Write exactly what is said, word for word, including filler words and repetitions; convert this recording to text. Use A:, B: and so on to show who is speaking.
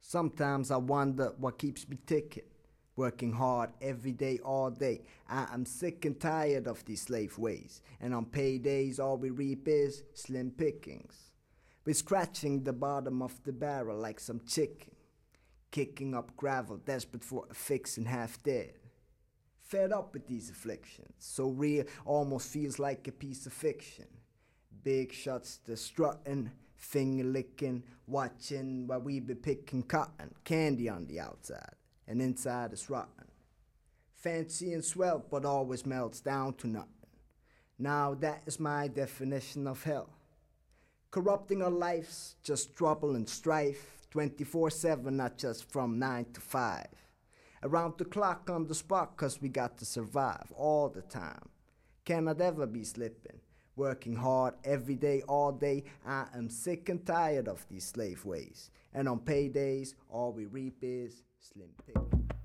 A: Sometimes I wonder what keeps me ticking. Working hard every day, all day. I am sick and tired of these slave ways. And on paydays, all we reap is slim pickings. We're scratching the bottom of the barrel like some chicken. Kicking up gravel, desperate for a fix and half dead. Fed up with these afflictions, so real, almost feels like a piece of fiction. Big shots, the strutting, finger licking, watching while we be picking cotton, candy on the outside, and inside is rotten. Fancy and swell, but always melts down to nothing. Now that is my definition of hell. Corrupting our lives, just trouble and strife, twenty-four seven, not just from nine to five. Around the clock on the spot, cause we got to survive all the time. Cannot ever be slipping. Working hard every day, all day. I am sick and tired of these slave ways. And on paydays, all we reap is slim pickings.